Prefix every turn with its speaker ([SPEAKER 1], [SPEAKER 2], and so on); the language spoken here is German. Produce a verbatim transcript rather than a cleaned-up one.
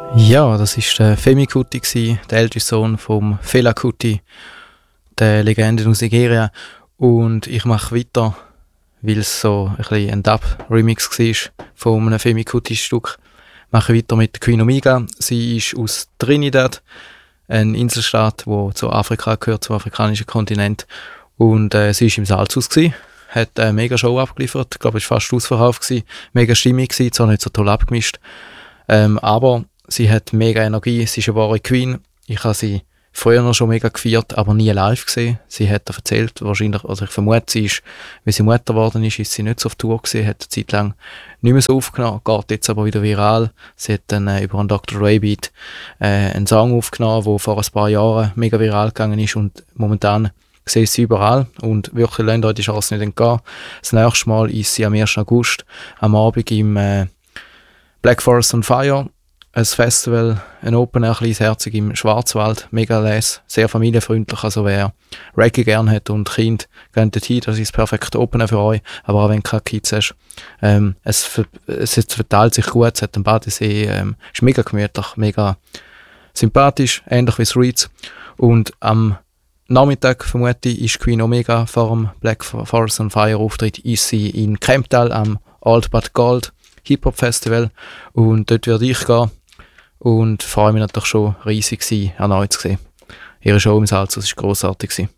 [SPEAKER 1] Ja, das war der Femi Kuti, gsi, der älteste Sohn vom Fela Kuti, der Legende aus Nigeria. Und ich mache weiter, weil es so ein, bisschen ein Dub-Remix war von einem Femi Kuti-Stück. Mache weiter mit Queen Omega. Sie ist aus Trinidad, ein Inselstaat, wo zu Afrika gehört, zum afrikanischen Kontinent. Und äh, sie war im Salzhaus, gsi, hat eine mega Show abgeliefert. Ich glaube, es war fast ausverkauft, gsi, mega stimmig, gsi, zwar nicht so toll abgemischt. Ähm, aber sie hat mega Energie, sie ist eine wahre Queen. Ich habe sie früher noch schon mega gefeiert, aber nie live gesehen. Sie hat erzählt, wahrscheinlich, also ich vermute, sie ist, wie sie Mutter geworden ist, ist sie nicht so auf Tour gewesen, hat eine Zeit lang nicht mehr so aufgenommen, geht jetzt aber wieder viral. Sie hat dann äh, über einen Doktor Dre Beat äh, einen Song aufgenommen, der vor ein paar Jahren mega viral gegangen ist und momentan sehe ich sie überall und wirklich lasst euch die Chance nicht entgehen. Das nächste Mal ist sie am ersten August am Abend im äh, Black Forest on Fire, ein Festival, ein Open Air, kleines Herzog im Schwarzwald, mega les, sehr familienfreundlich, also wer Reggae gerne hat und Kind, geht dorthin, das ist das perfekte Open Air für euch, aber auch wenn du keine Kids hast. Ähm, es, es, es verteilt sich gut, es hat einen Badesee, ähm, ist mega gemütlich, mega sympathisch, ähnlich wie das Reeds. Und am Nachmittag, vermute ich, ist Queen Omega vor dem Black Forest on Fire Auftritt, ist sie in Kemptal am Old But Gold Hip-Hop-Festival und dort werde ich gehen und freue mich natürlich schon riesig, sie erneut zu sehen. Ihre Show im Salzhaus war grossartig.